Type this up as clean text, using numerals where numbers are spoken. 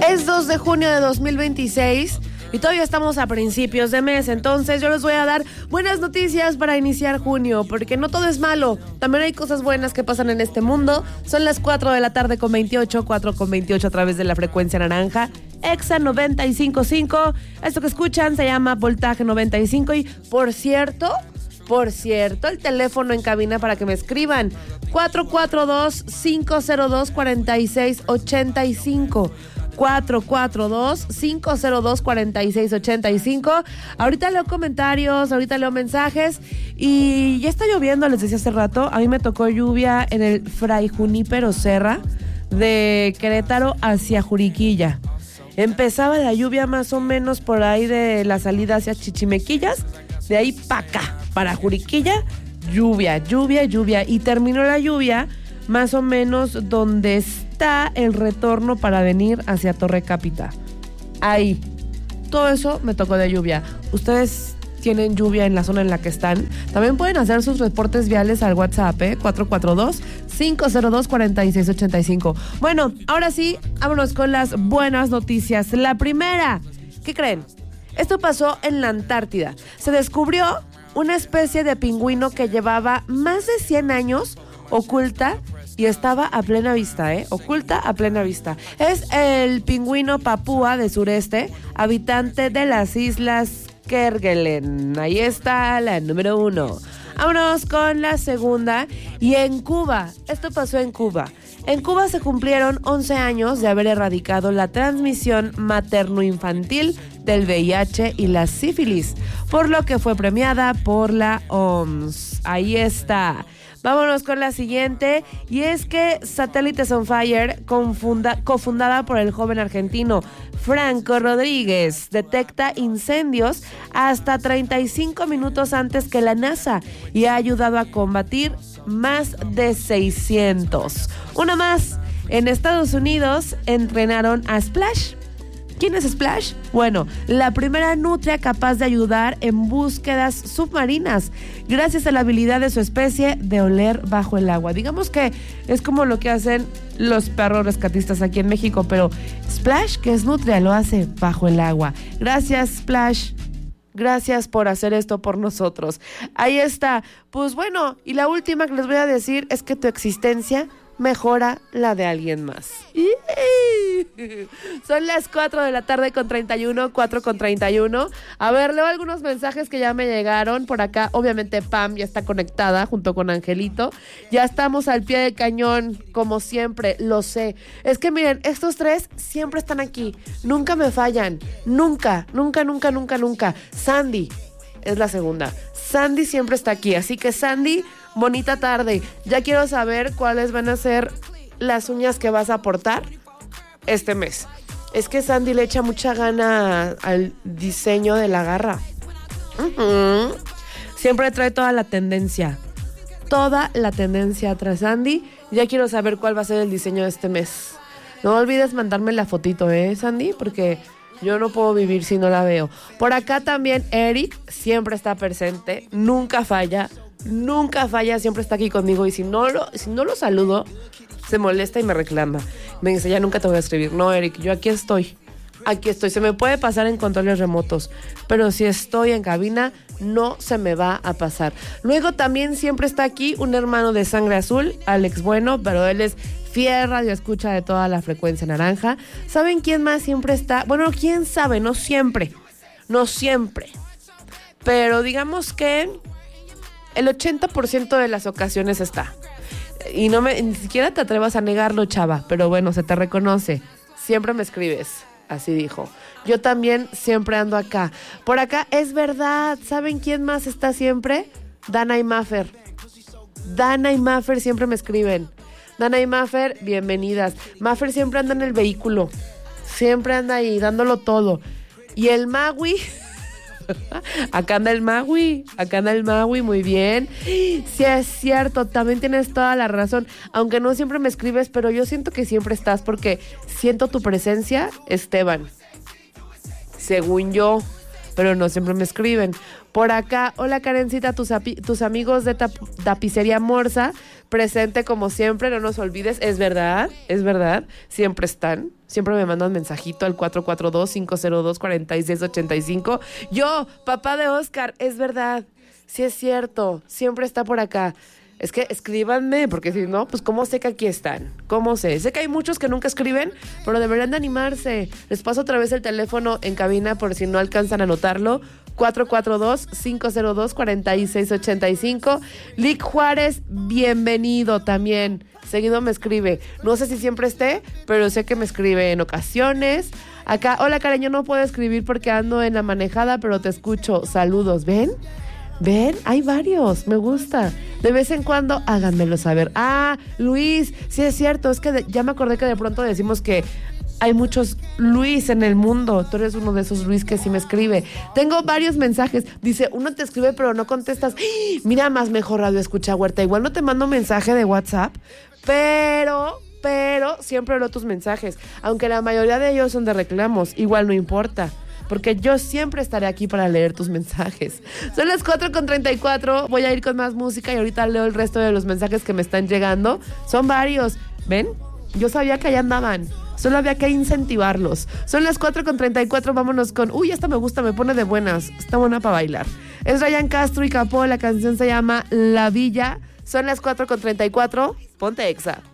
Es 2 de junio de 2026 y todavía estamos a principios de mes, entonces yo les voy a dar buenas noticias para iniciar junio, porque no todo es malo, también hay cosas buenas que pasan en este mundo. Son las 4 de la tarde con 28, 4 con 28 a través de la frecuencia naranja, Exa 95.5. Esto que escuchan se llama Voltaje 95 y por cierto, el teléfono en cabina para que me escriban, 442-502-4685. 442-502-4685. Ahorita leo comentarios, ahorita leo mensajes. Y ya está lloviendo, les decía hace rato. A mí me tocó lluvia en el Fray Junípero Serra, de Querétaro hacia Juriquilla. Empezaba la lluvia más o menos por ahí de la salida hacia Chichimequillas. De ahí para acá, para Juriquilla, lluvia. Y terminó la lluvia más o menos donde está el retorno para venir hacia Torre Cápita. Ahí. Todo eso me tocó de lluvia. Ustedes tienen lluvia en la zona en la que están. También pueden hacer sus reportes viales al WhatsApp, 442-502-4685. Bueno, ahora sí, vámonos con las buenas noticias. La primera, ¿qué creen? Esto pasó en la Antártida. Se descubrió una especie de pingüino que llevaba más de 100 años oculta y estaba a plena vista, oculta a plena vista. Es el pingüino papúa de sureste, habitante de las islas Kerguelen. Ahí está la número 1. Vámonos con la segunda. Y en Cuba, esto pasó en Cuba. En Cuba se cumplieron 11 años de haber erradicado la transmisión materno-infantil del VIH y la sífilis, por lo que fue premiada por la OMS. Ahí está. Vámonos con la siguiente, y es que Satélites on Fire, cofundada por el joven argentino Franco Rodríguez, detecta incendios hasta 35 minutos antes que la NASA y ha ayudado a combatir más de 600. Una más, en Estados Unidos entrenaron a Splash. ¿Quién es Splash? Bueno, la primera nutria capaz de ayudar en búsquedas submarinas, gracias a la habilidad de su especie de oler bajo el agua. Digamos que es como lo que hacen los perros rescatistas aquí en México, pero Splash, que es nutria, lo hace bajo el agua. Gracias, Splash. Gracias por hacer esto por nosotros. Ahí está. Pues bueno, y la última que les voy a decir es que tu existencia mejora la de alguien más. Son las 4 de la tarde con 31, 4 con 31. A ver, leo algunos mensajes que ya me llegaron. Por acá, obviamente, Pam ya está conectada junto con Angelito. Ya estamos al pie del cañón, como siempre, lo sé. Es que miren, estos tres siempre están aquí. Nunca me fallan. Nunca. Sandy es la segunda. Sandy siempre está aquí. Así que, Sandy, bonita tarde. Ya quiero saber cuáles van a ser las uñas que vas a aportar este mes. Es que Sandy le echa mucha gana al diseño de la garra. Siempre trae toda la tendencia atrás, Sandy. Ya quiero saber cuál va a ser el diseño de este mes. No olvides mandarme la fotito, Sandy, porque yo no puedo vivir si no la veo. Por acá también Eric siempre está presente, nunca falla, siempre está aquí conmigo, y si no lo saludo, se molesta y me reclama. Me dice, ya nunca te voy a escribir. No, Eric, yo aquí estoy. Se me puede pasar en controles remotos, pero si estoy en cabina, no se me va a pasar. Luego también siempre está aquí un hermano de sangre azul, Alex Bueno, pero él es fiel radioescucha de toda la frecuencia naranja. ¿Saben quién más siempre está? Bueno, quién sabe, no siempre. Pero digamos que el 80% de las ocasiones está. Y ni siquiera te atrevas a negarlo, chava, pero bueno, se te reconoce. Siempre me escribes, así dijo. Yo también siempre ando acá. Por acá, es verdad. ¿Saben quién más está siempre? Dana y Maffer siempre me escriben. Dana y Maffer, bienvenidas. Maffer siempre anda en el vehículo. Siempre anda ahí, dándolo todo. Y el Magui... Acá anda el Magui, muy bien. Sí, es cierto, también tienes toda la razón. Aunque no siempre me escribes, pero yo siento que siempre estás, porque siento tu presencia, Esteban. Según yo, pero no siempre me escriben. Por acá, hola Karencita, tus amigos de Tapicería Morsa, presente como siempre, no nos olvides, es verdad, siempre están. Siempre me mandan mensajito al 442-502-4685. Yo, papá de Oscar, es verdad, sí es cierto, siempre está por acá. Es que escríbanme, porque si no, pues ¿cómo sé que aquí están? ¿Cómo sé? Sé que hay muchos que nunca escriben, pero deberían de animarse. Les paso otra vez el teléfono en cabina por si no alcanzan a anotarlo. 442-502-4685. Lick Juárez, bienvenido también. Seguido me escribe. No sé si siempre esté, pero sé que me escribe en ocasiones. Acá, hola Karen, yo no puedo escribir porque ando en la manejada, pero te escucho. Saludos, ¿ven? ¿Ven? Hay varios, me gusta. De vez en cuando háganmelo saber. Ah, Luis, sí es cierto, es que ya me acordé que de pronto decimos que hay muchos Luis en el mundo. Tú eres uno de esos Luis que sí me escribe. Tengo varios mensajes. Dice, uno te escribe pero no contestas. ¡Ah! Mira, más mejor radio escucha Huerta. Igual no te mando mensaje de WhatsApp, pero siempre leo tus mensajes. Aunque la mayoría de ellos son de reclamos, igual no importa. Porque yo siempre estaré aquí para leer tus mensajes. Son las 4:34. Voy a ir con más música y ahorita leo el resto de los mensajes que me están llegando. Son varios. ¿Ven? Yo sabía que allá andaban. Solo había que incentivarlos. Son las 4:34. Vámonos con... Uy, esta me gusta, me pone de buenas. Está buena para bailar. Es Ryan Castro y Capó. La canción se llama La Villa. Son las 4:34. Ponte Exa.